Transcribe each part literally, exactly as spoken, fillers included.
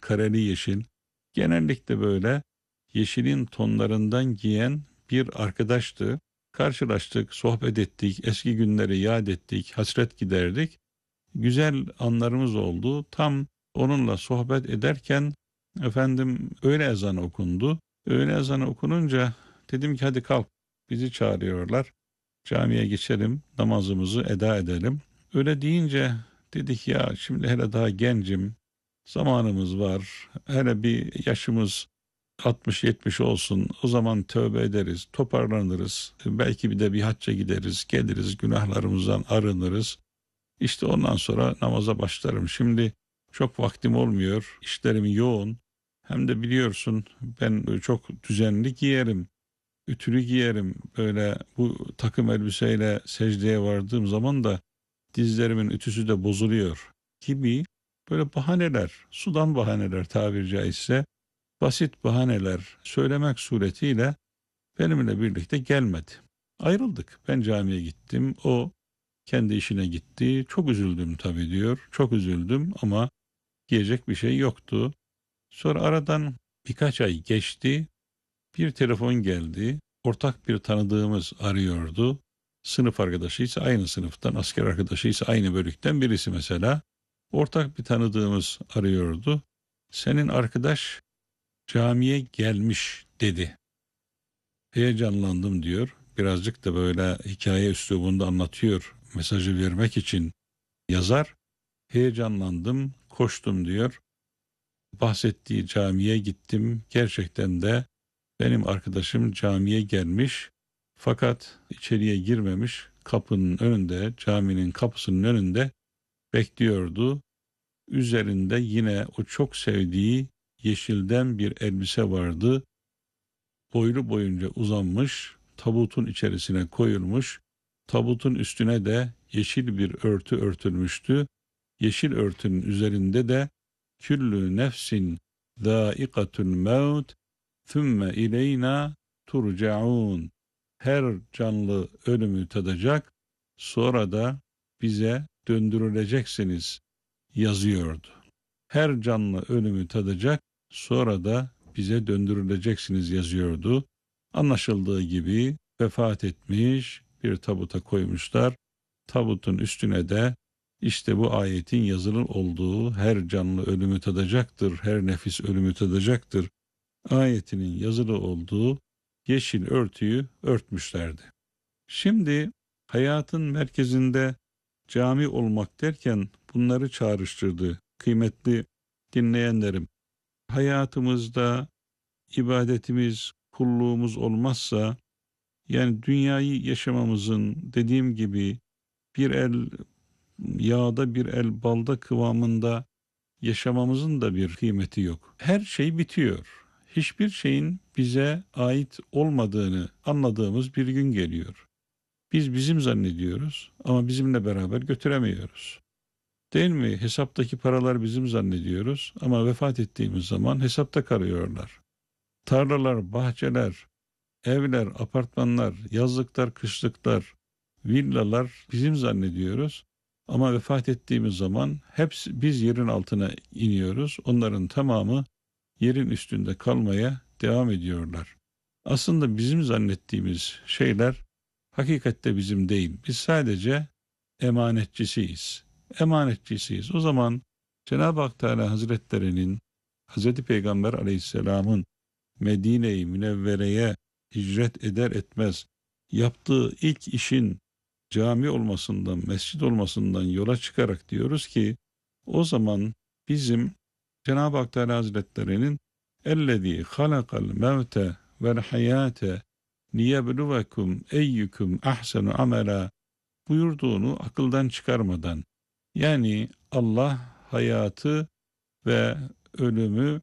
kareli yeşil. Genellikle böyle yeşilin tonlarından giyen bir arkadaştı. Karşılaştık, sohbet ettik, eski günleri yad ettik, hasret giderdik. Güzel anlarımız oldu. Tam onunla sohbet ederken efendim öğle ezanı okundu. Öğle ezanı okununca dedim ki hadi kalk, bizi çağırıyorlar. Camiye geçelim, namazımızı eda edelim. Öyle deyince dedik ya şimdi hele daha gencim, zamanımız var. Hele bir yaşımız altmış yetmiş olsun, o zaman tövbe ederiz, toparlanırız. Belki bir de bir hacca gideriz, geliriz, günahlarımızdan arınırız. İşte ondan sonra namaza başlarım. Şimdi çok vaktim olmuyor, işlerim yoğun. Hem de biliyorsun ben çok düzenli giyerim, ütülü giyerim. Böyle bu takım elbiseyle secdeye vardığım zaman da dizlerimin ütüsü de bozuluyor gibi böyle bahaneler, sudan bahaneler tabiri caizse, basit bahaneler söylemek suretiyle benimle birlikte gelmedi. Ayrıldık. Ben camiye gittim. O kendi işine gitti. Çok üzüldüm tabii diyor. Çok üzüldüm ama diyecek bir şey yoktu. Sonra aradan birkaç ay geçti. Bir telefon geldi. Ortak bir tanıdığımız arıyordu. Sınıf arkadaşıysa aynı sınıftan, asker arkadaşıysa aynı bölükten birisi mesela. Ortak bir tanıdığımız arıyordu. Senin arkadaş camiye gelmiş dedi. Heyecanlandım diyor. Birazcık da böyle hikaye üslubunda anlatıyor. Mesajı vermek için yazar. Heyecanlandım, koştum diyor. Bahsettiği camiye gittim. Gerçekten de benim arkadaşım camiye gelmiş. Fakat içeriye girmemiş. Kapının önünde, caminin kapısının önünde bekliyordu. Üzerinde yine o çok sevdiği yeşilden bir elbise vardı. Boylu boyunca uzanmış, tabutun içerisine koyulmuş. Tabutun üstüne de yeşil bir örtü örtülmüştü. Yeşil örtünün üzerinde de küllü nefsin zâikatul mevt thümme ileyna turcaun. Her canlı ölümü tadacak, sonra da bize döndürüleceksiniz yazıyordu. Her canlı ölümü tadacak, sonra da bize döndürüleceksiniz yazıyordu. Anlaşıldığı gibi vefat etmiş, bir tabuta koymuşlar. Tabutun üstüne de işte bu ayetin yazılı olduğu her canlı ölümü tadacaktır, her nefis ölümü tadacaktır ayetinin yazılı olduğu yeşil örtüyü örtmüşlerdi. Şimdi hayatın merkezinde cami olmak derken bunları çağrıştırdı kıymetli dinleyenlerim. Hayatımızda ibadetimiz, kulluğumuz olmazsa, yani dünyayı yaşamamızın dediğim gibi bir el yağda bir el balda kıvamında yaşamamızın da bir kıymeti yok. Her şey bitiyor. Hiçbir şeyin bize ait olmadığını anladığımız bir gün geliyor. Biz bizim zannediyoruz ama bizimle beraber götüremiyoruz. Değil mi? Hesaptaki paralar bizim zannediyoruz ama vefat ettiğimiz zaman hesapta kalıyorlar. Tarlalar, bahçeler, evler, apartmanlar, yazlıklar, kışlıklar, villalar bizim zannediyoruz. Ama vefat ettiğimiz zaman hepsi biz yerin altına iniyoruz. Onların tamamı yerin üstünde kalmaya devam ediyorlar. Aslında bizim zannettiğimiz şeyler hakikatte bizim değil. Biz sadece emanetçisiyiz. Emanetçisiyiz. O zaman Cenab-ı Hak Teala Hazretleri'nin, Hazreti Peygamber Aleyhisselam'ın Medine-i Münevvere'ye hicret eder etmez yaptığı ilk işin cami olmasından, mescid olmasından yola çıkarak diyoruz ki o zaman bizim Cenab-ı Hak Teala Hazretleri'nin اَلَّذ۪ي خَلَقَ الْمَوْتَ وَالْحَيَاةَ لِيَبْلُوَكُمْ اَيُّكُمْ اَحْسَنُ عَمَلًا buyurduğunu akıldan çıkarmadan, yani Allah hayatı ve ölümü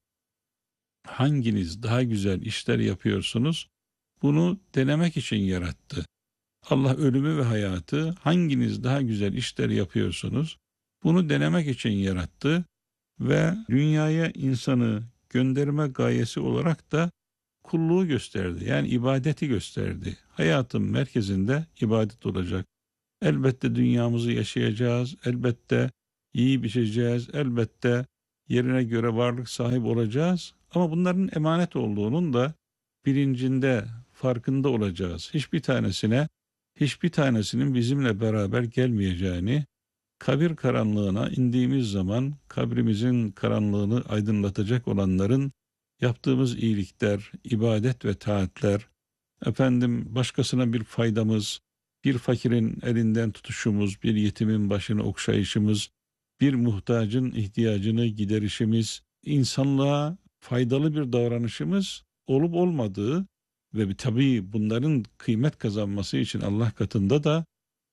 hanginiz daha güzel işler yapıyorsunuz bunu denemek için yarattı. Allah ölümü ve hayatı hanginiz daha güzel işler yapıyorsunuz bunu denemek için yarattı ve dünyaya insanı gönderme gayesi olarak da kulluğu gösterdi. Yani ibadeti gösterdi. Hayatın merkezinde ibadet olacak. Elbette dünyamızı yaşayacağız. Elbette iyi biçeceğiz. Elbette yerine göre varlık sahibi olacağız. Ama bunların emanet olduğunun da bilincinde, farkında olacağız. Hiçbir tanesine, hiçbir tanesinin bizimle beraber gelmeyeceğini, kabir karanlığına indiğimiz zaman kabrimizin karanlığını aydınlatacak olanların yaptığımız iyilikler, ibadet ve taatler, efendim başkasına bir faydamız, bir fakirin elinden tutuşumuz, bir yetimin başını okşayışımız, bir muhtacın ihtiyacını giderişimiz, insanlığa faydalı bir davranışımız olup olmadığı ve tabii bunların kıymet kazanması için Allah katında da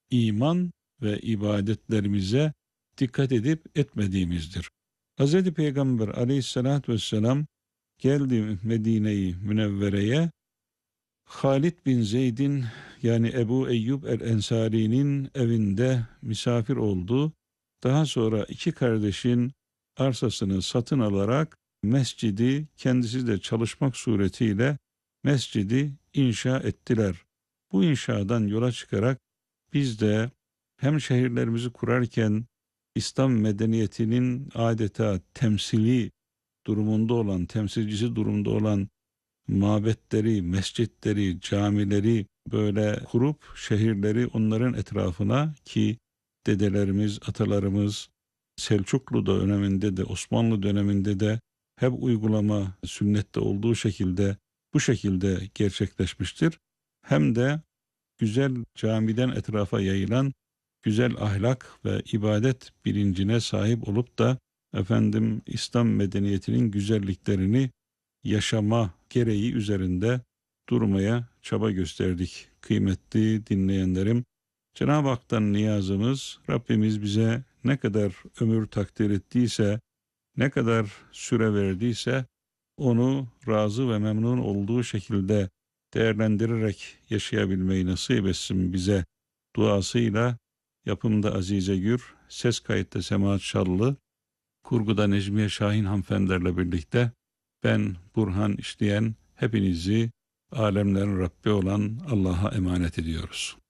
iman ve ibadetlerimize dikkat edip etmediğimizdir. Hz. Peygamber aleyhissalatü vesselam geldi Medine-i Münevvere'ye. Halid bin Zeyd'in yani Ebu Eyyub el-Ensari'nin evinde misafir oldu. Daha sonra iki kardeşin arsasını satın alarak mescidi kendisi de çalışmak suretiyle mescidi inşa ettiler. Bu inşadan yola çıkarak biz de hem şehirlerimizi kurarken İslam medeniyetinin adeta temsili durumunda olan, temsilcisi durumda olan mabetleri, mescitleri, camileri böyle kurup şehirleri onların etrafına ki dedelerimiz, atalarımız Selçuklu döneminde de Osmanlı döneminde de hep uygulama sünnette olduğu şekilde bu şekilde gerçekleşmiştir. Hem de güzel camiden etrafa yayılan güzel ahlak ve ibadet bilincine sahip olup da efendim İslam medeniyetinin güzelliklerini yaşama gereği üzerinde durmaya çaba gösterdik. Kıymetli dinleyenlerim, Cenab-ı Hak'tan niyazımız Rabbimiz bize ne kadar ömür takdir ettiyse, ne kadar süre verdiyse onu razı ve memnun olduğu şekilde değerlendirerek yaşayabilmeyi nasip etsin bize duasıyla. Yapımda Azize Gür, ses kayıtta Semahat Şallı, kurguda Necmiye Şahin hanımefendilerle birlikte ben Burhan İşleyen hepinizi alemlerin Rabbi olan Allah'a emanet ediyoruz.